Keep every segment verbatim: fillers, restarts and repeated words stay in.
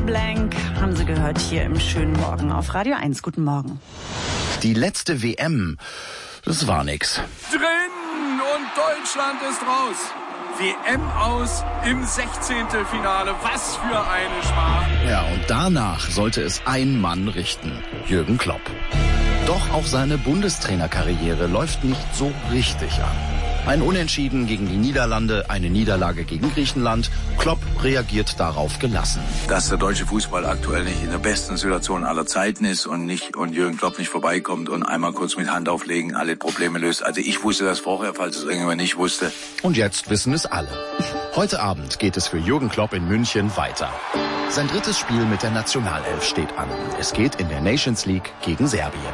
Blank haben Sie gehört hier im schönen Morgen auf Radio eins. Guten Morgen. Die letzte W M, das war nix. Drin und Deutschland ist raus. W M aus im Sechzehntelfinale. Was für eine Schmach. Ja, und danach sollte es ein Mann richten. Jürgen Klopp. Doch auch seine Bundestrainerkarriere läuft nicht so richtig an. Ein Unentschieden gegen die Niederlande, eine Niederlage gegen Griechenland. Klopp reagiert darauf gelassen. Dass der deutsche Fußball aktuell nicht in der besten Situation aller Zeiten ist und nicht und Jürgen Klopp nicht vorbeikommt und einmal kurz mit Hand auflegen alle Probleme löst. Also ich wusste das vorher, falls es irgendjemand nicht wusste. Und jetzt wissen es alle. Heute Abend geht es für Jürgen Klopp in München weiter. Sein drittes Spiel mit der Nationalelf steht an. Es geht in der Nations League gegen Serbien.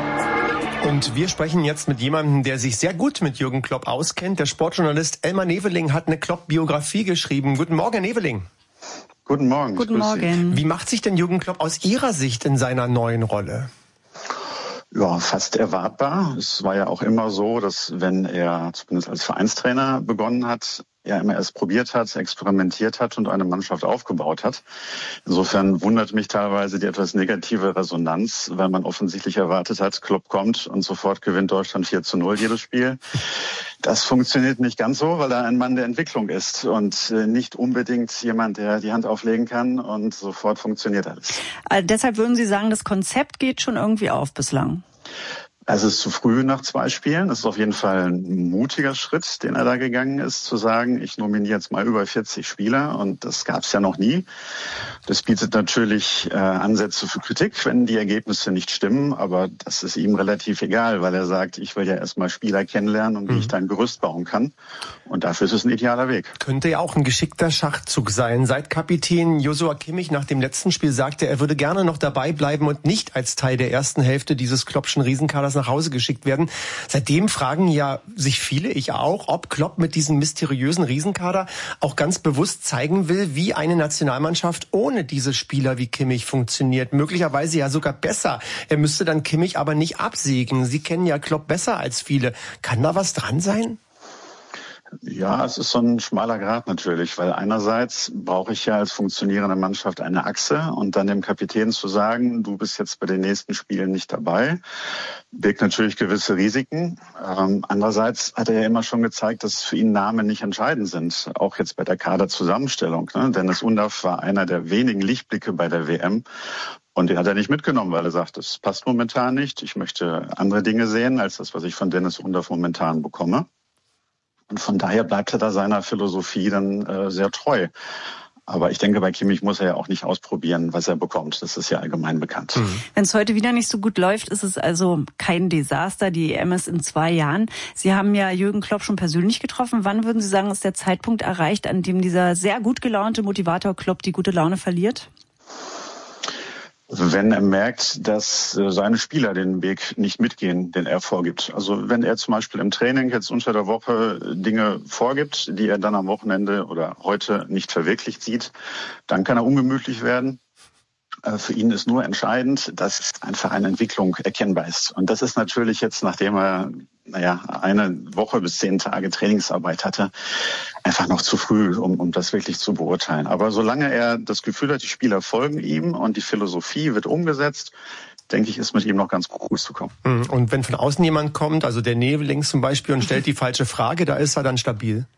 Und wir sprechen jetzt mit jemandem, der sich sehr gut mit Jürgen Klopp auskennt. Der Sportjournalist Elmar Neveling hat eine Klopp-Biografie geschrieben. Guten Morgen, Herr Neveling. Guten Morgen. Guten Morgen. Wie macht sich denn Jürgen Klopp aus Ihrer Sicht in seiner neuen Rolle? Ja, fast erwartbar. Es war ja auch immer so, dass wenn er zumindest als Vereinstrainer begonnen hat, er immer erst probiert hat, experimentiert hat und eine Mannschaft aufgebaut hat. Insofern wundert mich teilweise die etwas negative Resonanz, weil man offensichtlich erwartet hat, Klopp kommt und sofort gewinnt Deutschland vier zu null jedes Spiel. Das funktioniert nicht ganz so, weil er ein Mann der Entwicklung ist und nicht unbedingt jemand, der die Hand auflegen kann und sofort funktioniert alles. Also deshalb würden Sie sagen, das Konzept geht schon irgendwie auf bislang? Es ist zu früh nach zwei Spielen. Es ist auf jeden Fall ein mutiger Schritt, den er da gegangen ist, zu sagen, ich nominiere jetzt mal über vierzig Spieler. Und das gab es ja noch nie. Das bietet natürlich äh, Ansätze für Kritik, wenn die Ergebnisse nicht stimmen. Aber das ist ihm relativ egal, weil er sagt, ich will ja erstmal Spieler kennenlernen und wie mhm. ich da ein Gerüst bauen kann. Und dafür ist es ein idealer Weg. Könnte ja auch ein geschickter Schachzug sein. Seit Kapitän Joshua Kimmich nach dem letzten Spiel sagte, er würde gerne noch dabei bleiben und nicht als Teil der ersten Hälfte dieses Kloppschen Riesenkaders nach Hause geschickt werden. Seitdem fragen ja sich viele, ich auch, ob Klopp mit diesem mysteriösen Riesenkader auch ganz bewusst zeigen will, wie eine Nationalmannschaft ohne diese Spieler wie Kimmich funktioniert. Möglicherweise ja sogar besser. Er müsste dann Kimmich aber nicht absägen. Sie kennen ja Klopp besser als viele. Kann da was dran sein? Ja, es ist so ein schmaler Grat natürlich, weil einerseits brauche ich ja als funktionierende Mannschaft eine Achse und dann dem Kapitän zu sagen, du bist jetzt bei den nächsten Spielen nicht dabei, birgt natürlich gewisse Risiken. Ähm, andererseits hat er ja immer schon gezeigt, dass für ihn Namen nicht entscheidend sind, auch jetzt bei der Kaderzusammenstellung. Ne? Dennis Undaff war einer der wenigen Lichtblicke bei der W M. Und den hat er nicht mitgenommen, weil er sagt, das passt momentan nicht. Ich möchte andere Dinge sehen, als das, was ich von Dennis Undaff momentan bekomme. Und von daher bleibt er da seiner Philosophie dann äh, sehr treu. Aber ich denke, bei Kimmich muss er ja auch nicht ausprobieren, was er bekommt. Das ist ja allgemein bekannt. Mhm. Wenn es heute wieder nicht so gut läuft, ist es also kein Desaster. Die E M ist in zwei Jahren. Sie haben ja Jürgen Klopp schon persönlich getroffen. Wann würden Sie sagen, ist der Zeitpunkt erreicht, an dem dieser sehr gut gelaunte Motivator Klopp die gute Laune verliert? Wenn er merkt, dass seine Spieler den Weg nicht mitgehen, den er vorgibt. Also wenn er zum Beispiel im Training jetzt unter der Woche Dinge vorgibt, die er dann am Wochenende oder heute nicht verwirklicht sieht, dann kann er ungemütlich werden. Für ihn ist nur entscheidend, dass einfach eine Entwicklung erkennbar ist. Und das ist natürlich jetzt, nachdem er naja, eine Woche bis zehn Tage Trainingsarbeit hatte, einfach noch zu früh, um, um das wirklich zu beurteilen. Aber solange er das Gefühl hat, die Spieler folgen ihm und die Philosophie wird umgesetzt, denke ich, ist mit ihm noch ganz gut zu kommen. Und wenn von außen jemand kommt, also der Neveling zum Beispiel, und stellt die falsche Frage, da ist er dann stabil?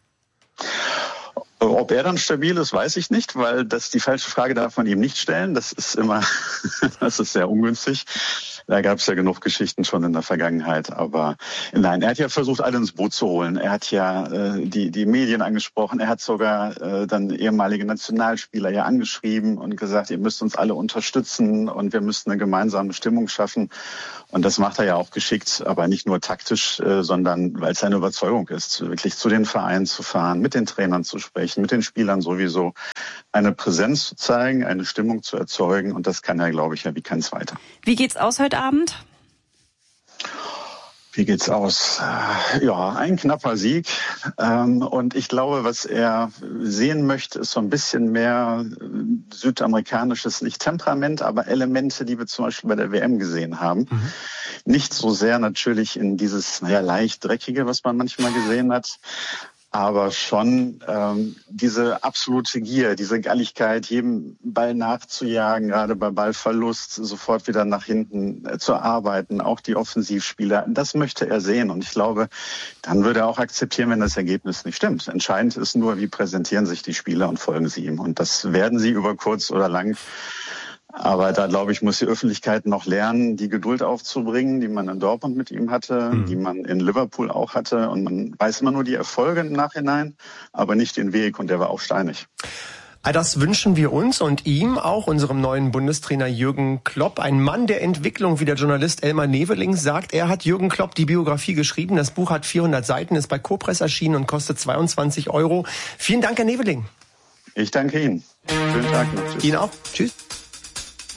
Ob er dann stabil ist, weiß ich nicht, weil das die falsche Frage darf man ihm nicht stellen. Das ist immer, das ist sehr ungünstig. Da gab es ja genug Geschichten schon in der Vergangenheit. Aber nein, er hat ja versucht, alle ins Boot zu holen. Er hat ja äh, die die Medien angesprochen. Er hat sogar äh, dann ehemalige Nationalspieler ja angeschrieben und gesagt, ihr müsst uns alle unterstützen und wir müssen eine gemeinsame Stimmung schaffen. Und das macht er ja auch geschickt, aber nicht nur taktisch, äh, sondern weil es seine Überzeugung ist, wirklich zu den Vereinen zu fahren, mit den Trainern zu sprechen, mit den Spielern sowieso, eine Präsenz zu zeigen, eine Stimmung zu erzeugen. Und das kann er, glaube ich, ja wie kein Zweiter. Wie geht's aus heute Abend? Wie geht's aus? Ja, ein knapper Sieg. Und ich glaube, was er sehen möchte, ist so ein bisschen mehr südamerikanisches, nicht Temperament, aber Elemente, die wir zum Beispiel bei der W M gesehen haben. Mhm. Nicht so sehr natürlich in dieses, naja, leicht dreckige, was man manchmal gesehen hat. aber schon ähm, diese absolute Gier, diese Galligkeit, jedem Ball nachzujagen, gerade bei Ballverlust sofort wieder nach hinten äh, zu arbeiten, auch die Offensivspieler, das möchte er sehen. Und ich glaube, dann würde er auch akzeptieren, wenn das Ergebnis nicht stimmt. Entscheidend ist nur, wie präsentieren sich die Spieler und folgen sie ihm. Und das werden sie über kurz oder lang. Aber da, glaube ich, muss die Öffentlichkeit noch lernen, die Geduld aufzubringen, die man in Dortmund mit ihm hatte, mhm. die man in Liverpool auch hatte. Und man weiß immer nur die Erfolge im Nachhinein, aber nicht den Weg. Und der war auch steinig. Das wünschen wir uns und ihm, auch unserem neuen Bundestrainer Jürgen Klopp. Ein Mann der Entwicklung, wie der Journalist Elmar Neveling sagt. Er hat Jürgen Klopp die Biografie geschrieben. Das Buch hat vierhundert Seiten, ist bei Copress erschienen und kostet zweiundzwanzig Euro. Vielen Dank, Herr Neveling. Ich danke Ihnen. Schönen Tag noch. Tschüss. Ihnen auch. Tschüss.